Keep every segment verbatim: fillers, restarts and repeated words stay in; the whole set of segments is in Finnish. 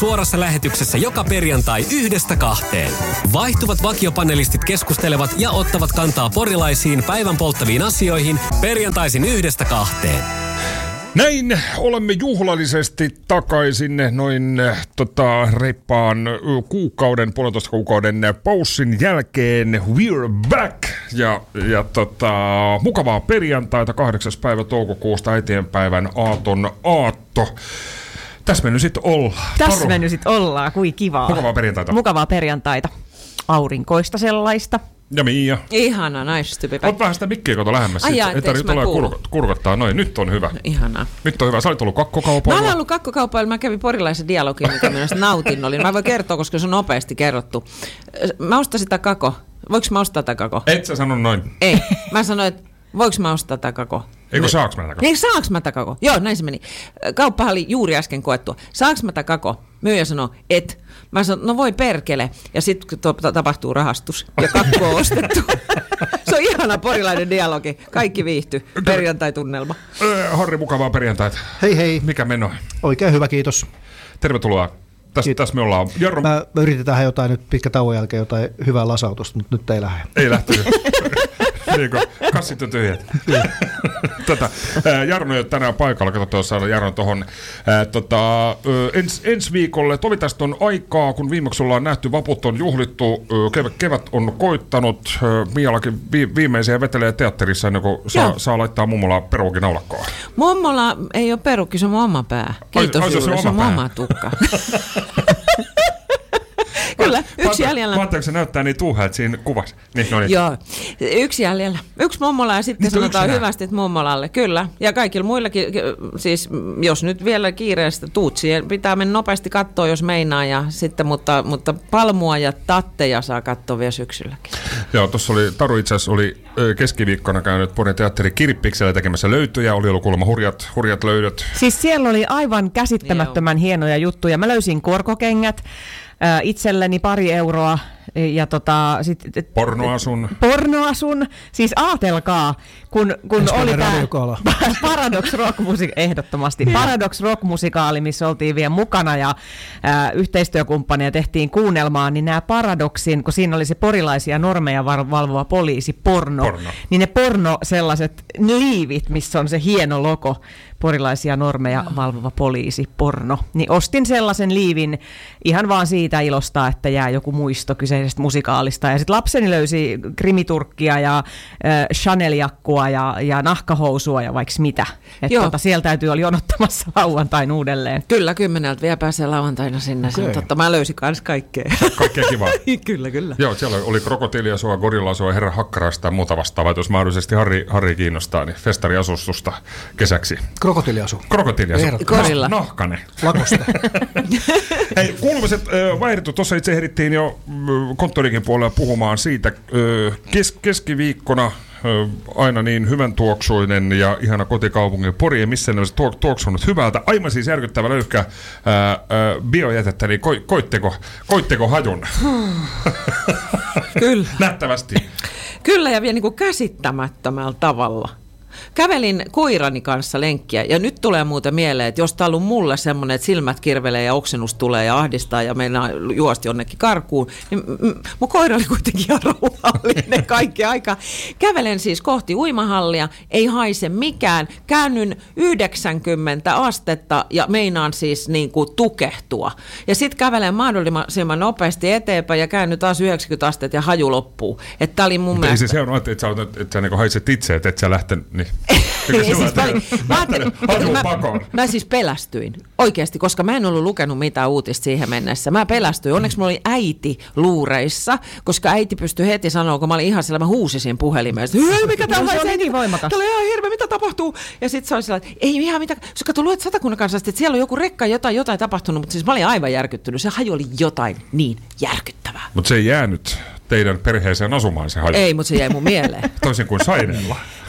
Suorassa lähetyksessä joka perjantai yhdestä kahteen. Vaihtuvat vakiopanelistit keskustelevat ja ottavat kantaa porilaisiin päivän polttaviin asioihin perjantaisin yhdestä kahteen. Näin olemme juhlallisesti takaisin noin tota, reippaan kuukauden, puolentoista kuukauden paussin jälkeen. We're back! Ja, ja tota, mukavaa perjantaita, kahdeksas päivä toukokuusta eteenpäivän aaton aatto. Tässä me nyt sit ollaan. Tässä me nyt sit ollaan, kui kivaa. Mukavaa perjantaita. Mukavaa perjantaita. Aurinkoista sellaista. Ja Miia. Ihana, nice to be back. Oot vähän sitä mikkiä kato lähemmäs. Ai jaa, ei tarvitse tulla kurkot, kurkottaa. Noin, nyt on hyvä. Ihanaa. Nyt on hyvä. Sä olit ollut kakkokaupoilla. Mä olen ollut kakkokaupoilla. Mä kävin porilaisen dialogin, mikä minusta nautinnollinen. Mä voin kertoa, koska se on nopeasti kerrottu. Mä ostan sitä kako. Voinko mä ostaa tätä kako? Et sä sano noin. Ei. Mä sanoin, että voinko mä ostaa tätä kako? Eikö saaks mä tätä kako? Ei, saaks mä tätä kako? Joo, näin se meni. Kauppahan oli juuri äsken koettua. Saaks mä tätä kako? Myyjä sanoi, et. Mä sanoin, no voi perkele. Ja sitten tapahtuu rahastus. Ja kakku on ostettu. Se on ihana porilainen dialogi. Kaikki viihtyy. Perjantai-tunnelma. Äh, Harri, mukavaa perjantaita. Hei hei. Mikä meno? Oikein hyvä, kiitos. Tervetuloa. Tässä täs me ollaan. Jarro. Mä yritetään jotain nyt pitkä tauon jälkeen jotain hyvää lasautusta, mutta nyt ei lähde. Ei lähtenyt. Niin kuin kassit on tyhjät. Tätä, ää, Jarno ei ole tänään paikalla. Katsotaan saada Jarno tuohon tota, ens, ensi viikolle. Tovi tästä on aikaa, kun viimeksi ollaan nähty, vaput on juhlittu, kevät, kevät on koittanut. Miallakin vi, viimeisiä vetelee teatterissa ennen kuin saa, saa laittaa mummola peruukin naulakkoon. Mummola ei ole perukki, se on mun oma pää. Kiitos, ai, ai, se, se on mun oma tukka. Kyllä, yksi jäljellä. Vaatteeko se näyttää niin tuuheat siinä kuvassa? Niin, no niin. Joo, yksi jäljellä. Yksi mummola ja sitten niin sanotaan hyvästi mummolalle. Kyllä, ja kaikilla muillakin, siis jos nyt vielä kiireesti tuutsien, pitää mennä nopeasti katsoa, jos meinaa. Ja sitten, mutta, mutta palmua ja tatteja saa katsoa vielä syksylläkin. Joo, tuossa oli, Taru itse asiassa oli keskiviikkona käynyt Porin teatteri Kirppiksellä tekemässä löytöjä. Oli ollut kuulemma hurjat, hurjat löydöt. Siis siellä oli aivan käsittämättömän Joo. hienoja juttuja. Mä löysin korkokengät. Itselleni pari euroa ja tota sit, pornoasun. Pornoasun. Siis aatelkaa, kun, kun oli tämä Paradox Rock-musikaali, ehdottomasti Paradox Rock-musikaali, missä oltiin vielä mukana ja ää, yhteistyökumppania tehtiin kuunnelmaan, niin nämä Paradoxin, kun siinä oli se porilaisia normeja valvova poliisi, porno, porno. niin ne porno sellaiset liivit, missä on se hieno logo, porilaisia normeja valvova poliisi, porno, niin ostin sellaisen liivin ihan vaan siitä ilosta, että jää joku muisto kyseisestä musikaalista. Ja sitten lapseni löysi krimiturkkia ja äh, Chanel-jakkua ja, ja nahkahousua ja vaikka mitä. Että tota, siellä täytyy olla jonottamassa lauantain uudelleen. Kyllä, kymmeneltä vielä pääsee lauantaina sinne. Okay. Totta, mä löysin kans kaikkea. Kaikkea kivaa. Kyllä, kyllä. Joo, siellä oli krokotiiliasua, gorillasua, herra hakkarasta ja muuta vastaavaa. Jos mahdollisesti Harri, Harri kiinnostaa, niin festariasustusta kesäksi. Krokotiiliasu. Krokotiiliasu. Korilla. Nahkane. Lakosta. Hei, kuulumiset äh, vaihdettu. Tuossa itse ehdittiin jo äh, konttorikin puolella puhumaan siitä. Äh, kes- keskiviikkona äh, aina niin hyvän tuoksuinen ja ihana kotikaupungin Pori, ja missä ne olisi tuok- tuoksunut hyvältä. Aivan siis järkyttävä löyhkä äh, äh, biojätettä, niin ko- koitteko, koitteko hajun? Kyllä. Nähtävästi. Kyllä, ja vielä niin kuin käsittämättömällä tavalla. Kävelin koirani kanssa lenkkiä ja nyt tulee muuten mieleen, että jos tämä on ollut mulle semmoinen, että silmät kirvelee ja oksennus tulee ja ahdistaa ja meinaa juosti jonnekin karkuun, niin mun koira oli kuitenkin ihan rauhallinen kaikki aika. Kävelen siis kohti uimahallia, ei haise mikään, käännyn yhdeksänkymmentä astetta ja meinaan siis niin kuin tukehtua. Ja sitten kävelen mahdollisimman nopeasti eteenpäin ja käänny taas yhdeksänkymmentä astetta ja haju loppuu. Että tämä oli mun Mutta mielestä... Ei se se on, että sä, että sä niin haiset itse, että et sä lähtenyt... Niin. Ei, siis mä, olin, mä, mä, mä siis pelästyin oikeasti, koska mä en ollut lukenut mitään uutista siihen mennessä. Mä pelästyin. Onneksi mulla oli äiti luureissa, koska äiti pystyi heti sanoa, kun mä olin ihan siellä, mä huusisin puhelimeen. Hei, mikä tää on? Se oli niin voimakas. Tää oli ihan hirveä, mitä tapahtuu? Ja sit se oli sellainen, että ei ihan mitään. Sä katso, luet Satakunnan kanssa, että siellä on joku rekka, jotain, jotain tapahtunut, mutta siis mä olin aivan järkyttynyt. Se haju oli jotain niin järkyttävää. Mutta se ei jäänyt teidän perheeseen asumaan se haju. Ei, mutta se jäi mun mieleen. Toisin kuin Saineella.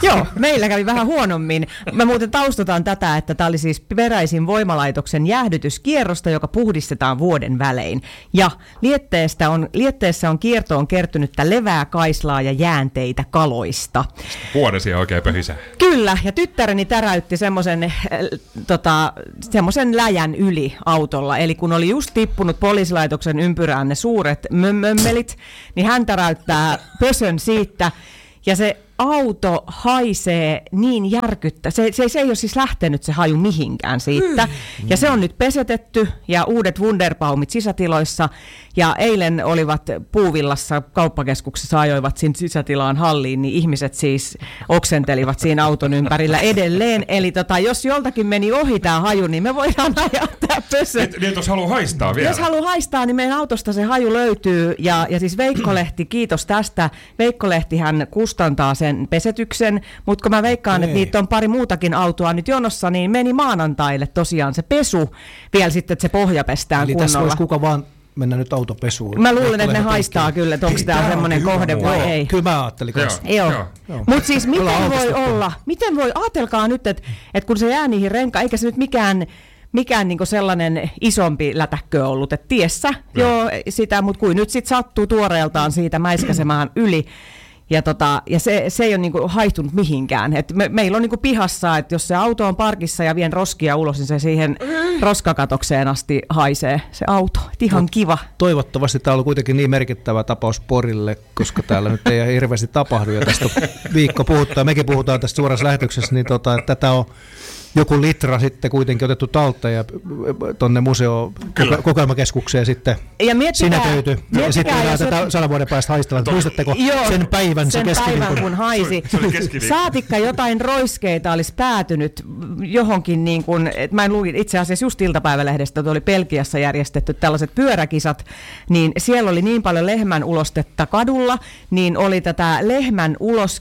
Joo, meillä kävi vähän huonommin. Mä muuten taustataan tätä, että tämä oli siis peräisin voimalaitoksen jäähdytyskierrosta, joka puhdistetaan vuoden välein. Ja lietteestä on, lietteessä on kiertoon kertynyttä levää, kaislaa ja jäänteitä kaloista. Vuodesia oikein pöhisää. Kyllä, ja tyttäreni täräytti semmoisen äh, tota, semmoisen läjän yli autolla. Eli kun oli just tippunut poliisilaitoksen ympyrään ne suuret mömmömmelit, niin hän täräyttää pösön siitä. Ja se auto haisee niin järkyttä. Se, se, se ei ole siis lähtenyt se haju mihinkään siitä. Mm. Ja se on nyt pesetetty ja uudet Wunderbaumit sisätiloissa. Ja eilen olivat Puuvillassa kauppakeskuksessa, ajoivat siinä sisätilaan halliin, niin ihmiset siis oksentelivat siinä auton ympärillä edelleen. Eli tota, jos joltakin meni ohi tämä haju, niin me voidaan ajaa tämä pösö. Niin, niin jos haluaa haistaa vielä. Jos haluaa haistaa, niin meidän autosta se haju löytyy. Ja, ja siis Veikko Lehti, kiitos tästä. Veikko Lehti hän kustantaa sen pesetyksen, mutta kun mä veikkaan, Ei. että niitä on pari muutakin autoa nyt jonossa, niin meni maanantaille tosiaan se pesu vielä sitten, että se pohja pestään Eli kunnolla. tässä voisi kuka vaan mennä nyt autopesuun. Mä luulen, että ne haistaa kyllä, että onko tämä semmoinen kohde vai joo. ei. Kyllä mä ajattelin kanssa. Joo. Joo. Joo. Mutta siis miten voi olla, miten voi, ajatelkaa nyt, että, että kun se jää niihin renkaan, eikä se nyt mikään mikään niinku sellainen isompi lätäkkö ollut, että tiessä no. joo sitä, mutta kuin nyt sitten sattuu tuoreeltaan siitä mäiskäsemään yli. Ja, tota, ja se, se ei ole niinku haihtunut mihinkään. Et me, meillä on niinku pihassa, että jos se auto on parkissa ja vien roskia ulos, niin se siihen roskakatokseen asti haisee se auto. Et ihan no, kiva. Toivottavasti tämä on ollut kuitenkin niin merkittävä tapaus Porille, koska täällä nyt ei hirveästi tapahdu. Ja tästä viikko puhuttaa, mekin puhutaan tästä suorassa lähetyksessä, niin tota, että tätä on joku litra sitten kuitenkin otettu talteen ja tuonne museokokoelmakeskukseen sitten sinetöity. Ja sitten voidaan tätä sadan vuoden päästä haistella. Muistatteko joo, sen päivän sen se päivän, kun haisi. Saatikka jotain roiskeita olisi päätynyt johonkin, niin kuin, että mä en luin itse asiassa just iltapäivälehdestä, että oli Belgiassa järjestetty tällaiset pyöräkisat, niin siellä oli niin paljon lehmän ulostetta kadulla, niin oli tätä lehmän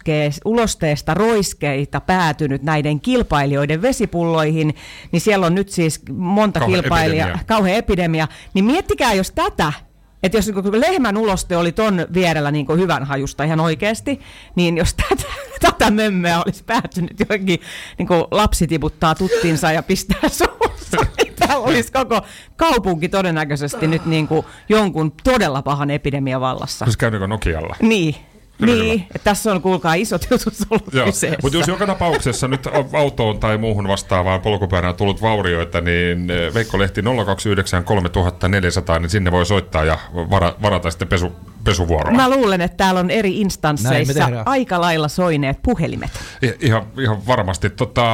ulosteesta roiskeita päätynyt näiden kilpailijoiden vesi pulloihin, niin siellä on nyt siis monta kauhean kilpailijaa, epidemia. kauhean epidemia, niin miettikää jos tätä, että jos lehmän uloste oli ton vierellä niin kuin hyvän hajusta ihan oikeasti, niin jos tätä, tätä mömmöä olisi päätynyt johonkin, niin kuin lapsi tiputtaa tuttinsa ja pistää suussa, niin täällä olisi koko kaupunki todennäköisesti nyt niin kuin jonkun todella pahan epidemian vallassa. Siis käynyt Nokialla. Niin. Kyllä, niin, että tässä on kuulkaa isot jutut ollut kyseessä. Mutta jos joka tapauksessa nyt autoon tai muuhun vastaavaan polkupyörään tullut vaurioita, niin Veikko Lehti nolla kaksi yhdeksän kolme neljä nolla nolla, niin sinne voi soittaa ja vara, varata sitten pesu, pesuvuoroa. Mä luulen, että täällä on eri instansseissa aika lailla soineet puhelimet. I, ihan, ihan varmasti. Tota,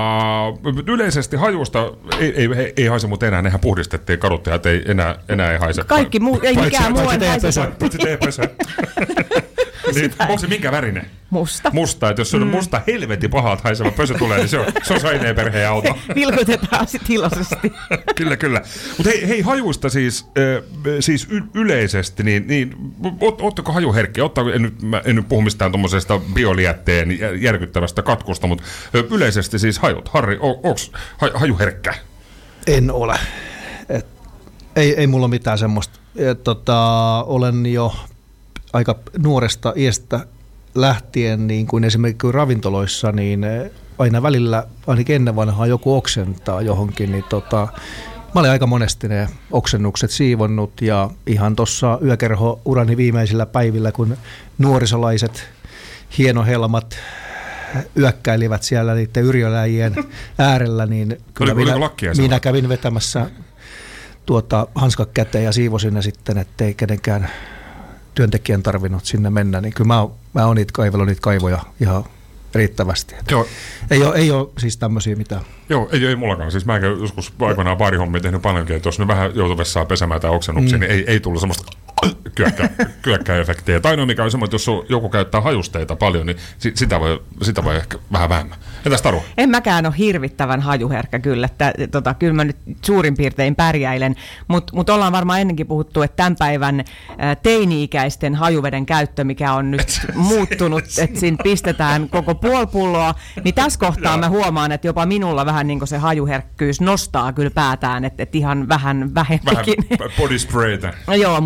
yleisesti hajusta ei, ei, ei, ei haise, mutta enää nehän puhdistettiin, kaduttajat ei enää, enää ei haise. Kaikki muu, ei mikään muu ei haise. Paitsi teepösö. Niin, onko se minkä värinen? Musta. Musta, että jos se on mm. musta helvetin pahalta haiseva pösö tulee, niin se on, se on Saineen perheen auto. Vilkutetaan sitten iloisesti. Kyllä, kyllä. Mutta hei, hei hajuista siis, äh, siis y- yleisesti, niin, niin ootteko hajuherkkiä? Ottaako, en, nyt, mä en nyt puhu mistään tuommoisesta biolietteen järkyttävästä katkusta, mutta yleisesti siis hajut. Harri, onko ha, hajuherkkä? En ole. Et, ei, ei mulla mitään semmoista. Et, tota, olen jo aika nuoresta iästä lähtien, niin kuin esimerkiksi ravintoloissa, niin aina välillä, ainakin ennen vanhaa, joku oksentaa johonkin, niin tota, mä olin aika monesti ne oksennukset siivonnut, ja ihan tuossa yökerho-urani viimeisillä päivillä, kun nuorisolaiset hienohelmat yökkäilivät siellä niiden yrjöläjien äärellä, niin kyllä minä, minä kävin vetämässä tuota hanskat käteen ja siivosin ne sitten, ettei kenenkään työntekijän tarvinnut sinne mennä, niin kyllä mä oon, mä oon niitä kaivellut niitä kaivoja ihan riittävästi. Joo. Ei ole, ei ole siis tämmöisiä mitään. Joo, ei, ei mullakaan. Siis mä joskus aikoinaan baarihommia tehnyt paljonkin, että jos nyt vähän joutuvessaan pesemään tai oksennuksia, mm. niin ei, ei tullut semmoista kyökkä, kyökkäefektiä. Tai no mikä on semmoinen, että jos joku käyttää hajusteita paljon, niin sitä voi, sitä voi ehkä vähän vähemmän. Entäs Taru? En mäkään ole hirvittävän hajuherkkä kyllä, että tota, kyllä mä nyt suurin piirtein pärjäilen, mutta mut ollaan varmaan ennenkin puhuttu, että tämän päivän ä, teini-ikäisten hajuveden käyttö, mikä on nyt muuttunut, että siinä pistetään koko puoli pulloa, niin tässä kohtaa mä huomaan, että jopa minulla vähän niin kuin se hajuherkkyys nostaa kyllä päätään, että et ihan vähän vähempikin. Vähän body spraytä. No joo, mutta jos tämmöisiä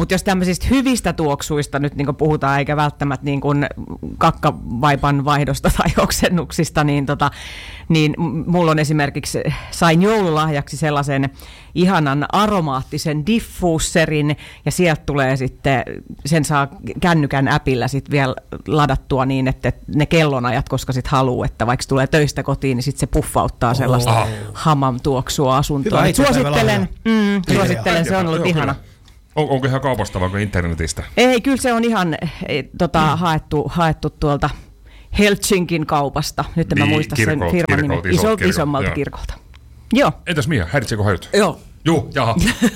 tällaisista hyvistä tuoksuista nyt niin puhutaan, eikä välttämättä niin kuin kakkavaipan vaihdosta tai oksennuksista, niin, tota, niin mulla on esimerkiksi, sain joululahjaksi sellaisen ihanan aromaattisen diffuuserin, ja sieltä tulee sitten, sen saa kännykän äpillä sitten vielä ladattua niin, että ne kellonajat, koska sitten haluaa, että vaikka tulee töistä kotiin, niin sitten se puffauttaa sellaista oh. hamam tuoksua asuntoa. Suosittelen, mm, suosittelen, se on ollut joo, ihana. On, onko ihan kaupasta vai internetistä? Ei, kyllä se on ihan ei, tota, mm. haettu, haettu tuolta Helsingin kaupasta. Nyt en niin, mä muista sen firman nimen. Isolta, isommalta kirkolta. Joo. Entäs Mia, häiritseekö hajut? Joo. Joo, jaha.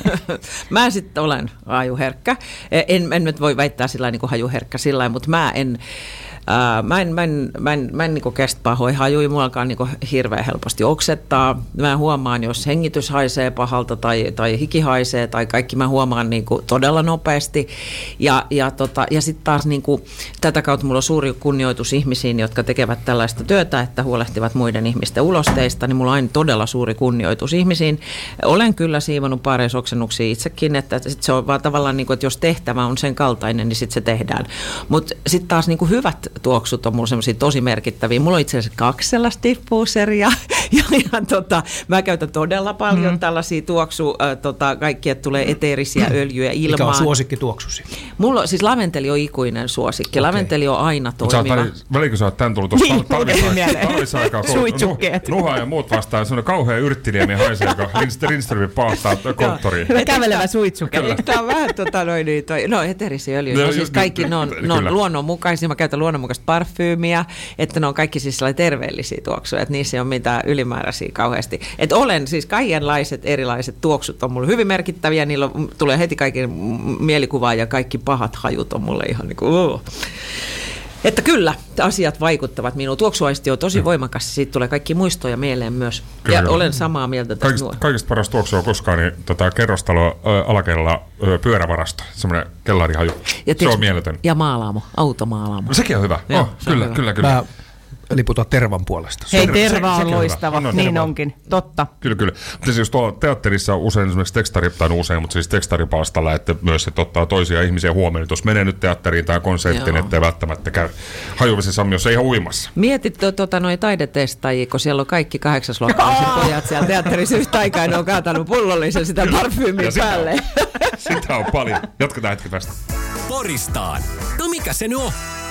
Mä sitten olen hajuherkkä. En, en nyt voi väittää sillä niin kuin hajuherkkä sillä mutta mä en... Ää, mä en, mä en, mä en, mä en niin kestä pahoja hajuja, mulla alkaa niin hirveän helposti oksettaa. Mä huomaan, jos hengitys haisee pahalta tai, tai hiki haisee tai kaikki mä huomaan niin todella nopeasti. Ja, ja, tota, ja sitten taas niin kuin, tätä kautta mulla on suuri kunnioitus ihmisiin, jotka tekevät tällaista työtä, että huolehtivat muiden ihmisten ulosteista, niin mulla on aina todella suuri kunnioitus ihmisiin. Olen kyllä siivonut pareissa oksennuksia itsekin, että sit se on vaan tavallaan, niin kuin, että jos tehtävä on sen kaltainen, niin sitten se tehdään. Mutta sitten taas niin kuin hyvät tuoksut on mulla semmoisia tosi merkittäviä. Mulla on itse asiassa kaksi sellaista diffuuseria ja, ja tota, mä käytän todella paljon mm. tällaisia tuoksu, äh, tota, kaikki, että tulee eteerisiä öljyjä ilmaan. Mikä on suosikki tuoksusi? Mulla on, siis laventeli on ikuinen suosikki. Okay. Laventeli on aina toimiva. Välikö sä oot tän tullut tuossa niin, talvisaikaa, kun Nuha ja muut vastaan, semmoinen kauhea yrttiliemi haisee, joka Lindströmin paastaa konttoriin. Hyvä kävelevä suitsuke. Tämä on vähän tota, noin, niin, toi, no eteerisiä öljyjä. No, siis kaikki ne on, ne on luonnonmukaisia. Mä käytän luonnonmukaista parfyymiä, että ne on kaikki siis terveellisiä tuoksuja, että niissä ei ole mitään ylimääräisiä kauheasti. Että olen siis kaikenlaiset erilaiset tuoksut on mulle hyvin merkittäviä, niillä on, tulee heti kaiken mielikuvaa ja kaikki pahat hajut on mulle ihan niin kuin, uh. Että kyllä, asiat vaikuttavat minuun. Tuoksuaisti on tosi voimakas, siitä tulee kaikki muistoja mieleen myös. Kyllä, ja kyllä. Olen samaa mieltä tässä. Kaikista, kaikista paras tuoksu on koskaan niin, tota, kerrostalo ä, alakerralla ä, pyörävarasto, semmoinen kellarihaju. Ja se on mieletön. Ja maalaamo, automaalaamo. No, sekin on hyvä. Joo, oh, kyllä, hyvä. kyllä, kyllä. Mä liputaan Tervan puolesta. Hei, Terva on loistava, on, niin terva. Onkin, totta. Kyllä, kyllä. Mutta siis tuolla teatterissa usein esimerkiksi tekstari, tai usein, mutta siis tekstaripalstalla, että myös että ottaa toisia ihmisiä huomioon, jos menee nyt teatteriin tai konserttiin, ettei välttämättä käy hajuvisen sammiossa ihan uimassa. Mietit tuota, noin taidetestajia, kun siellä on kaikki kahdeksasluokkalaiset pojat siellä teatterissa yhtä aikaa, ne on kaatanut pullollisen sitä parfyymiä päälle. Sitä on paljon. Jatketaan hetki päästä. Poristaan. No mikä se nyt on?